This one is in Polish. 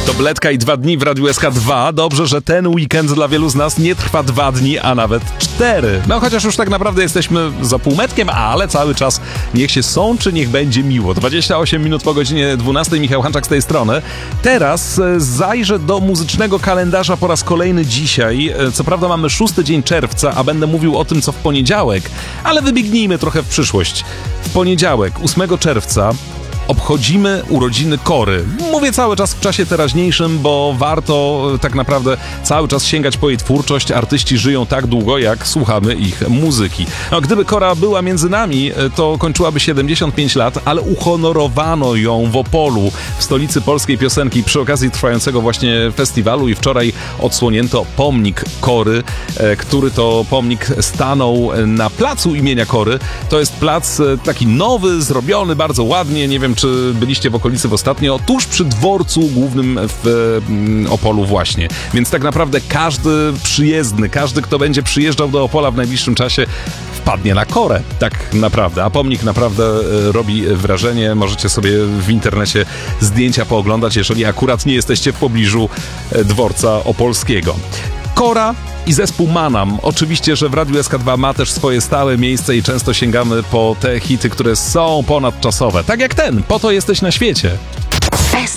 Tabletka i 2 dni w Radiu SK2. Dobrze, że ten weekend dla wielu z nas nie trwa 2 dni, a nawet 4. No chociaż już tak naprawdę jesteśmy za półmetkiem, ale cały czas niech się sączy, niech będzie miło. 28 minut po godzinie 12. Michał Hanczak z tej strony. Teraz zajrzę do muzycznego kalendarza po raz kolejny dzisiaj. Co prawda mamy 6 dzień czerwca, a będę mówił o tym, co w poniedziałek, ale wybiegnijmy trochę w przyszłość. W poniedziałek, 8 czerwca, obchodzimy urodziny Kory. Mówię cały czas w czasie teraźniejszym, bo warto tak naprawdę cały czas sięgać po jej twórczość. Artyści żyją tak długo, jak słuchamy ich muzyki. No, gdyby Kora była między nami, to kończyłaby 75 lat, ale uhonorowano ją w Opolu, w stolicy polskiej piosenki, przy okazji trwającego właśnie festiwalu i wczoraj odsłonięto pomnik Kory, który to pomnik stanął na placu imienia Kory. To jest plac taki nowy, zrobiony bardzo ładnie, nie wiem, czy byliście w okolicy ostatnio, tuż przy dworcu głównym w Opolu właśnie. Więc tak naprawdę każdy przyjezdny, każdy, kto będzie przyjeżdżał do Opola w najbliższym czasie, wpadnie na Korę, tak naprawdę. A pomnik naprawdę robi wrażenie. Możecie sobie w internecie zdjęcia pooglądać, jeżeli akurat nie jesteście w pobliżu dworca opolskiego. Kora i zespół Manam. Oczywiście, że w Radiu SK2 ma też swoje stałe miejsce i często sięgamy po te hity, które są ponadczasowe. Tak jak ten, Po to jesteś na świecie.